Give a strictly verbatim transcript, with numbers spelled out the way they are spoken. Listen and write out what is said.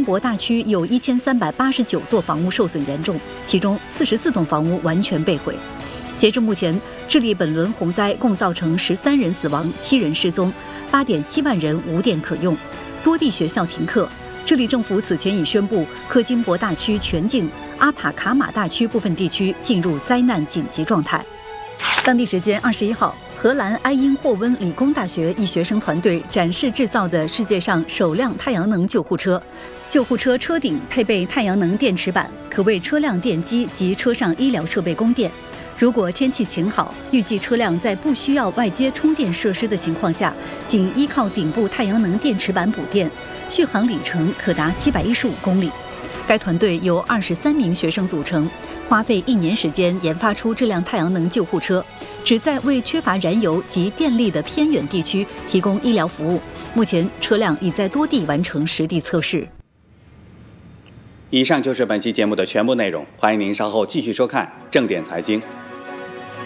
博大区有一千三百八十九座房屋受损严重，其中四十四栋房屋完全被毁。截至目前，智利本轮洪灾共造成十三人死亡、七人失踪，八点七万人无电可用，多地学校停课。智利政府此前已宣布，科金博大区全境、阿塔卡马大区部分地区进入灾难紧急状态。当地时间二十一号，荷兰埃因霍温理工大学一学生团队展示制造的世界上首辆太阳能救护车。救护车车顶配备太阳能电池板，可为车辆电机及车上医疗设备供电。如果天气晴好，预计车辆在不需要外接充电设施的情况下，仅依靠顶部太阳能电池板补电，续航里程可达七百一十五公里。该团队由二十三名学生组成，花费一年时间研发出这辆太阳能救护车，旨在为缺乏燃油及电力的偏远地区提供医疗服务。目前，车辆已在多地完成实地测试。 以上就是本期节目的全部内容，欢迎您稍后继续收看正点财经。